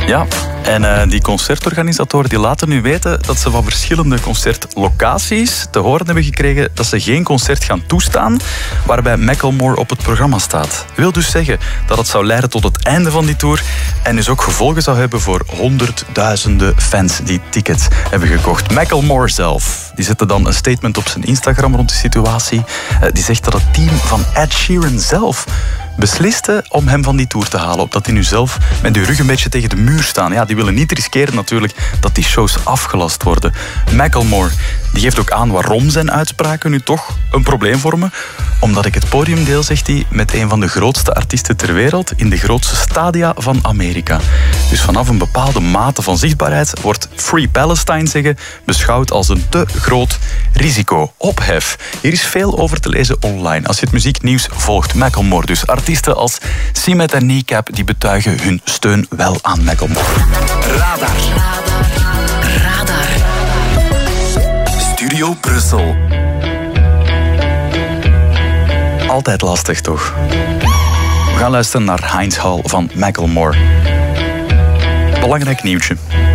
Ja, en die concertorganisatoren die laten nu weten dat ze van verschillende concertlocaties te horen hebben gekregen dat ze geen concert gaan toestaan waarbij Macklemore op het programma staat. Wil dus zeggen dat het zou leiden tot het einde van die tour en dus ook gevolgen zou hebben voor honderdduizenden fans die tickets hebben gekocht. Macklemore zelf, die zette dan een statement op zijn Instagram rond de situatie. Die zegt dat het team van Ed Sheeran zelf besliste om hem van die tour te halen. Opdat hij nu zelf met de rug een beetje tegen de muur staan. Ja, die willen niet riskeren natuurlijk dat die shows afgelast worden. Macklemore die geeft ook aan waarom zijn uitspraken nu toch een probleem vormen. Omdat ik het podium deel, zegt hij, met een van de grootste artiesten ter wereld in de grootste stadia van Amerika. Dus vanaf een bepaalde mate van zichtbaarheid wordt Free Palestine zeggen beschouwd als een te groot risico. Ophef. Hier is veel over te lezen online. Als je het muzieknieuws volgt, Macklemore dus. Artiesten als Simet en Kneecap die betuigen hun steun wel aan Macklemore. Radar. Studio Brussel. Altijd lastig, toch? We gaan luisteren naar Heinz Hall van Macklemore. Belangrijk nieuwtje.